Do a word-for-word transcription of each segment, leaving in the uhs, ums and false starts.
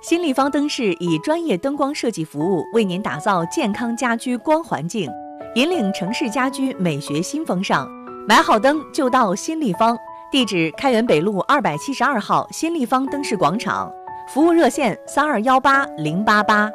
新立方灯饰以专业灯光设计服务，为您打造健康家居光环境，引领城市家居美学新风尚。买好灯就到新立方，地址开元北路二百七十二号新立方灯饰广场，服务热线三二幺八零八八。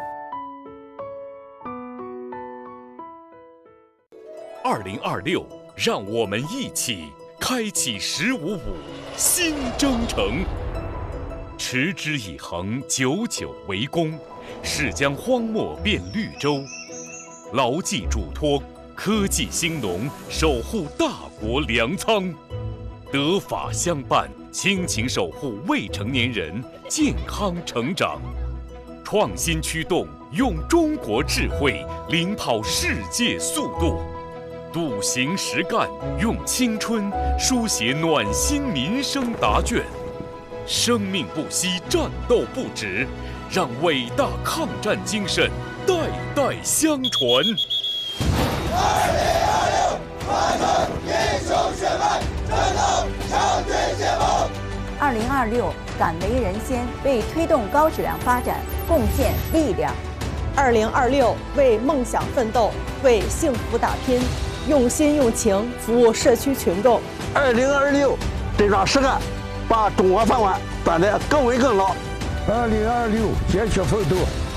二零二六，让我们一起开启“十五五”新征程。持之以恒，久久为功，是将荒漠变绿洲。牢记嘱托，科技兴农，守护大国粮仓。德法相伴，亲情守护未成年人健康成长。创新驱动，用中国智慧领跑世界速度。笃行实干，用青春书写暖心民生答卷。生命不息，战斗不止，让伟大抗战精神代代相传。 二零二六，完成英雄血脉，战斗强军解放。 二零二六，敢为人先，为推动高质量发展贡献力量。 二零二六，为梦想奋斗，为幸福打拼，用心用情服务社区群众。 二零二六，真抓实干，把中国饭碗端得更稳更牢。 二零二六，坚决奋斗。